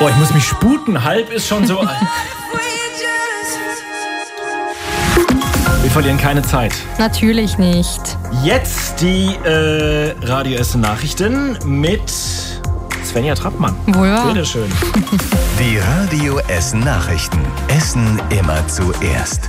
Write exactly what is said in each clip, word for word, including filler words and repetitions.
Oh, ich muss mich sputen. Halb ist schon so. Wir verlieren keine Zeit. Natürlich nicht. Jetzt die äh, Radio Essen Nachrichten mit Svenja Trappmann. Wohl wahr. Bitteschön. Die Radio Essen Nachrichten. Essen immer zuerst.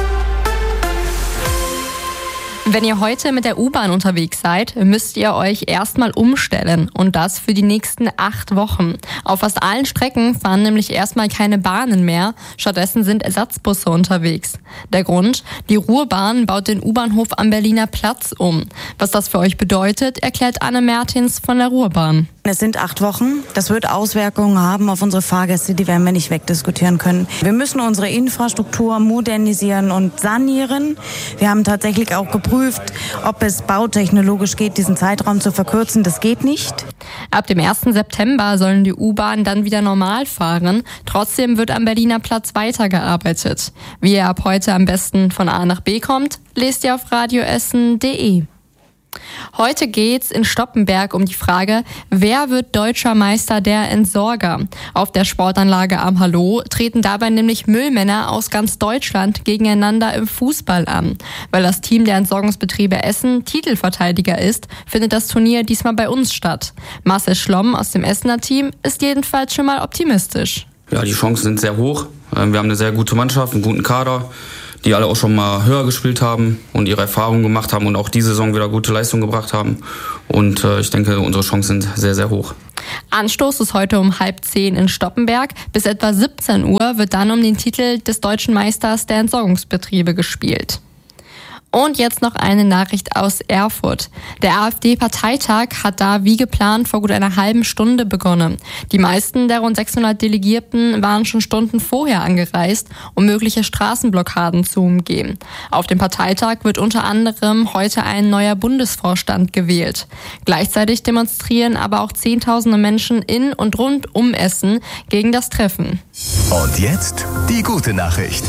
Wenn ihr heute mit der U-Bahn unterwegs seid, müsst ihr euch erstmal umstellen und das für die nächsten acht Wochen. Auf fast allen Strecken fahren nämlich erstmal keine Bahnen mehr, stattdessen sind Ersatzbusse unterwegs. Der Grund? Die Ruhrbahn baut den U-Bahnhof am Berliner Platz um. Was das für euch bedeutet, erklärt Anne Mertins von der Ruhrbahn. Es sind acht Wochen. Das wird Auswirkungen haben auf unsere Fahrgäste, die werden wir nicht wegdiskutieren können. Wir müssen unsere Infrastruktur modernisieren und sanieren. Wir haben tatsächlich auch geprüft, ob es bautechnologisch geht, diesen Zeitraum zu verkürzen. Das geht nicht. Ab dem ersten September sollen die U-Bahn dann wieder normal fahren. Trotzdem wird am Berliner Platz weitergearbeitet. Wie ihr ab heute am besten von A nach B kommt, lest ihr auf radioessen punkt de. Heute geht's in Stoppenberg um die Frage, wer wird deutscher Meister der Entsorger? Auf der Sportanlage am Hallo treten dabei nämlich Müllmänner aus ganz Deutschland gegeneinander im Fußball an. Weil das Team der Entsorgungsbetriebe Essen Titelverteidiger ist, findet das Turnier diesmal bei uns statt. Marcel Schlomm aus dem Essener Team ist jedenfalls schon mal optimistisch. Ja, die Chancen sind sehr hoch. Wir haben eine sehr gute Mannschaft, einen guten Kader, die alle auch schon mal höher gespielt haben und ihre Erfahrungen gemacht haben und auch diese Saison wieder gute Leistung gebracht haben. Und äh, ich denke, unsere Chancen sind sehr, sehr hoch. Anstoß ist heute um halb zehn in Stoppenberg. Bis etwa siebzehn Uhr wird dann um den Titel des deutschen Meisters der Entsorgungsbetriebe gespielt. Und jetzt noch eine Nachricht aus Erfurt. Der AfD-Parteitag hat da wie geplant vor gut einer halben Stunde begonnen. Die meisten der rund sechshundert Delegierten waren schon Stunden vorher angereist, um mögliche Straßenblockaden zu umgehen. Auf dem Parteitag wird unter anderem heute ein neuer Bundesvorstand gewählt. Gleichzeitig demonstrieren aber auch Zehntausende Menschen in und rund um Essen gegen das Treffen. Und jetzt die gute Nachricht.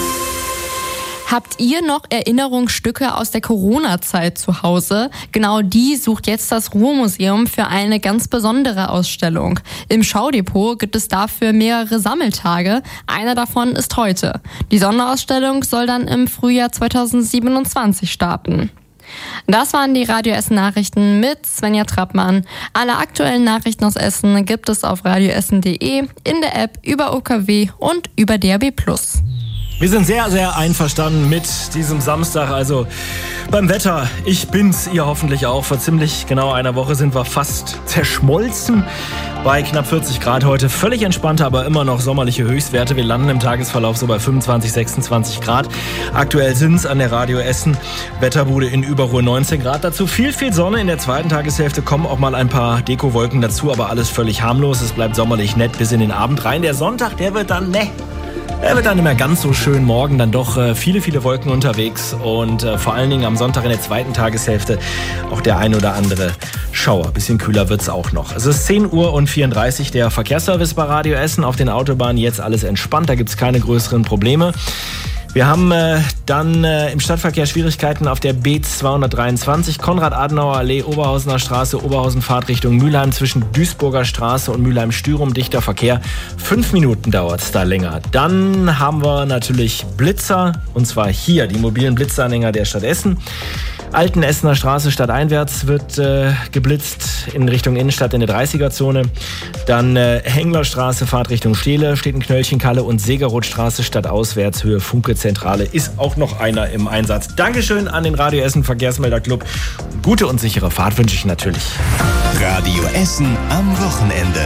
Habt ihr noch Erinnerungsstücke aus der Corona-Zeit zu Hause? Genau die sucht jetzt das Ruhrmuseum für eine ganz besondere Ausstellung. Im Schaudepot gibt es dafür mehrere Sammeltage. Einer davon ist heute. Die Sonderausstellung soll dann im Frühjahr zweitausendsiebenundzwanzig starten. Das waren die Radio Essen Nachrichten mit Svenja Trappmann. Alle aktuellen Nachrichten aus Essen gibt es auf radioessen punkt de, in der App, über O K W und über D A B plus. Wir sind sehr, sehr einverstanden mit diesem Samstag, also beim Wetter. Ich bin's, ihr hoffentlich auch. Vor ziemlich genau einer Woche sind wir fast zerschmolzen. Bei knapp vierzig Grad heute, völlig entspannte, aber immer noch sommerliche Höchstwerte. Wir landen im Tagesverlauf so bei fünfundzwanzig, sechsundzwanzig Grad. Aktuell sind's an der Radio Essen Wetterbude in Überruhr neunzehn Grad. Dazu viel, viel Sonne. In der zweiten Tageshälfte kommen auch mal ein paar Dekowolken dazu, aber alles völlig harmlos. Es bleibt sommerlich nett bis in den Abend rein. Der Sonntag, der wird dann, ne... Er wird dann nicht mehr ganz so schön. Morgen dann doch äh, viele, viele Wolken unterwegs und äh, vor allen Dingen am Sonntag in der zweiten Tageshälfte auch der ein oder andere Schauer. Bisschen kühler wird's auch noch. Es ist zehn Uhr und vierunddreißig, der Verkehrsservice bei Radio Essen auf den Autobahnen. Jetzt alles entspannt, da gibt's keine größeren Probleme. Wir haben äh, dann äh, im Stadtverkehr Schwierigkeiten auf der B zweihundertdreiundzwanzig, Konrad-Adenauer-Allee, Oberhausener Straße, Oberhausen-Fahrt Richtung Mülheim zwischen Duisburger Straße und Mülheim-Stürum, dichter Verkehr. Fünf Minuten dauert es da länger. Dann haben wir natürlich Blitzer, und zwar hier, die mobilen Blitzanhänger der Stadt Essen. Alten Essener Straße stadteinwärts wird äh, geblitzt in Richtung Innenstadt in der dreißiger-Zone. Dann äh, Henglerstraße, Fahrt Richtung Steele, steht ein Knöllchen Kalle und Segerrothstraße stadtauswärts, Höhe Funke-Zentrale, ist auch noch einer im Einsatz. Dankeschön an den Radio Essen Verkehrsmelder-Club. Gute und sichere Fahrt wünsche ich natürlich. Radio Essen am Wochenende.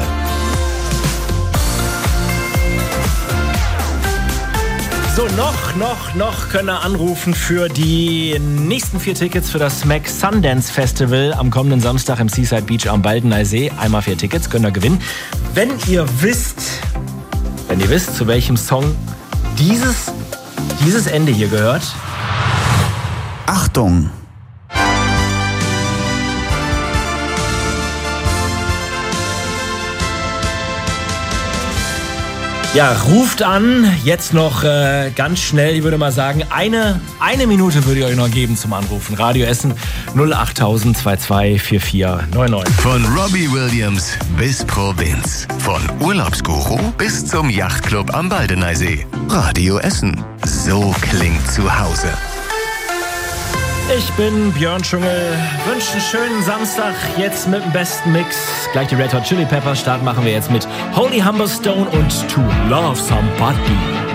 So, noch, noch, noch können wir anrufen für die nächsten vier Tickets für das Smack Sundance Festival am kommenden Samstag im Seaside Beach am Baldeneysee. Einmal vier Tickets könnt ihr gewinnen. Wenn ihr wisst, wenn ihr wisst, zu welchem Song dieses, dieses Ende hier gehört. Achtung! Ja, ruft an, jetzt noch äh, ganz schnell, ich würde mal sagen, eine, eine Minute würde ich euch noch geben zum Anrufen. Radio Essen null acht null zwei zwei vier vier neun neun. Von Robbie Williams bis Provinz. Von Urlaubsguru bis zum Yachtclub am Baldeneysee. Radio Essen. So klingt zu Hause. Ich bin Björn Dschungel, wünsche einen schönen Samstag, jetzt mit dem besten Mix. Gleich die Red Hot Chili Peppers, Start machen wir jetzt mit Holy Humber Stone und To Love Somebody.